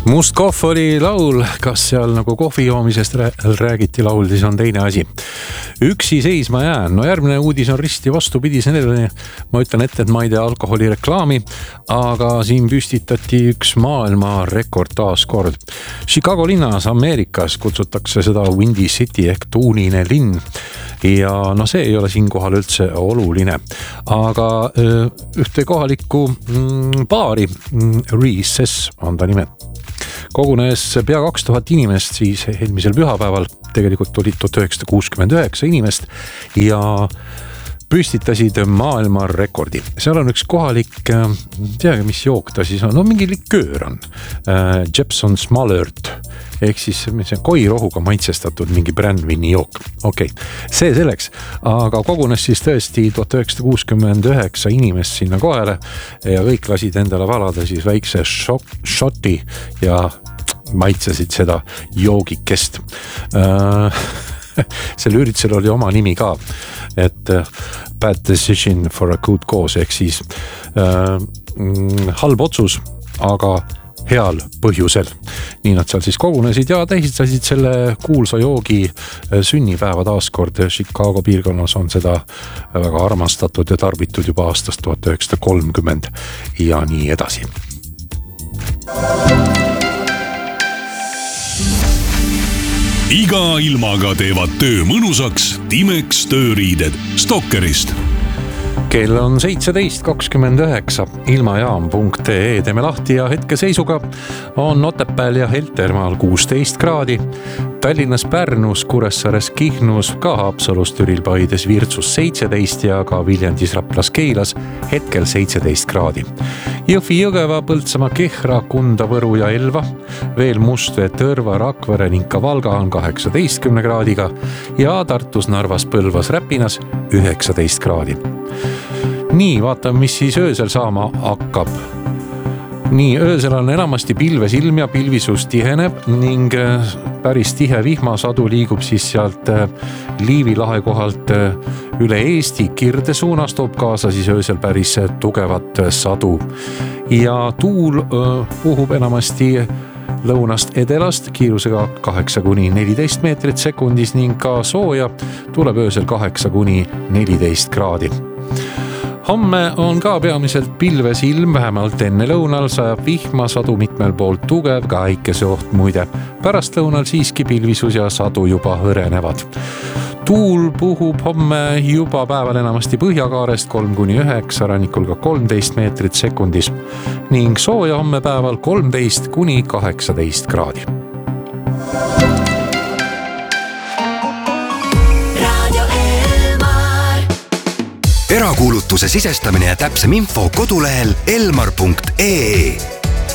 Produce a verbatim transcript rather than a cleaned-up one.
Must kohv oli laul, kas seal nagu kohvi joomisest räägiti laul, siis on teine asi. Üksi seisma jään. No järgmine uudis on risti vastupidi sellele. Ma ütlen ette, et ma ei tea alkoholi reklaami, aga siin püstitati üks maailma rekord taas kord. Chicago linnas Ameerikas kutsutakse seda Windy City ehk tuunine linn. Ja no see ei ole siinkohal üldse oluline. Aga ühte kohalikku baari, Recess on ta nime, kogunes pea kaks tuhat inimest siis eelmisel pühapäeval, tegelikult oli tuhat üheksasada kuuskümmend üheksa inimest ja püstitasid maailma rekordi. Seal on üks kohalik, teagi mis jook ta siis on, no mingi liköör on, Jepson Smallert, ehk siis koirohuga maitsestatud mingi brändvini jook. Okei, okay. See selleks, aga kogunes siis tõesti tuhat üheksasada kuuskümmend üheksa inimest sinna kohale ja kõik lasid endale valada siis väikse shoti ja maitsesid seda joogikest. Selle üritusel oli oma nimi ka, et bad decision for a good cause, ehk siis äh, halb otsus, aga heal põhjusel. Nii nad seal siis kogunesid ja tähistasid selle kuulsa joogi sünnipäeva taaskord. Chicago piirkonnas on seda väga armastatud ja tarbitud juba aastast tuhat üheksasada kolmkümmend ja nii edasi. Iga ilmaga teevad töö mõnusaks Timex tööriided Stokkerist. Kell on seitseteist kakskümmend üheksa, ilmajaam punkt ee, teeme lahti ja hetke seisuga on Otepääl ja Heltermaal kuusteist kraadi, Tallinnas, Pärnus, Kuressaares, Kihnus, ka Haapsalus, Türil, Paides, Virtsus seitseteist ja ka Viljandis, Raplas, Keilas hetkel seitseteist kraadi. Jõhvi, Jõgeva, Põltsamaa, Kehra, Kunda, Võru ja Elva, veel Mustvee, Tõrva, Rakvere ning ka Valga on kaheksateistkümne kraadiga ja Tartus, Narvas, Põlvas, Räpinas üheksateist kraadi. Nii, vaatame, mis siis öösel saama hakkab. Nii, öösel on enamasti pilves ilm ja pilvisus tiheneb ning päris tihe vihmasadu liigub siis sealt Liivi lahe kohalt üle Eesti Kirde suunas, toob kaasa siis öösel päris tugevat sadu. Ja tuul puhub enamasti lõunast edelast kiirusega kaheksa kuni neliteist meetrit sekundis ning ka sooja tuleb öösel kaheksa kuni neliteist kraadi. Homme on ka peamiselt pilves ilm, vähemalt enne lõunal sajab vihma, sadu mitmel poolt tugev, ka äikese oht muide. Pärast lõunal siiski pilvisus ja sadu juba hõrenevad. Tuul puhub homme juba päeval enamasti põhjakaarest kolm kuni üheksa, rannikul ka kolmteist meetrit sekundis ning sooja homme päeval kolmteist kuni kaheksateist kraadi. Erakuulutuse sisestamine ja täpsem info kodulehel elmar punkt ee.